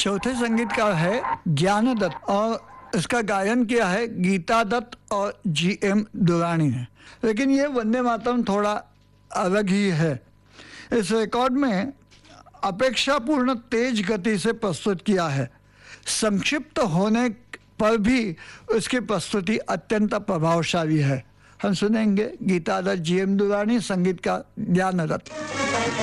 चौथे संगीतकार है ज्ञान दत्त और इसका गायन किया है गीता दत्त और जी.एम. दुरानी ने। लेकिन ये वंदे मातरम थोड़ा अलग ही है। इस रिकॉर्ड में अपेक्षापूर्ण तेज गति से प्रस्तुत किया है। संक्षिप्त होने पर भी उसकी प्रस्तुति अत्यंत प्रभावशाली है। हम सुनेंगे गीता दत्त, जी.एम. दुरानी, संगीत का ज्ञान दत्त।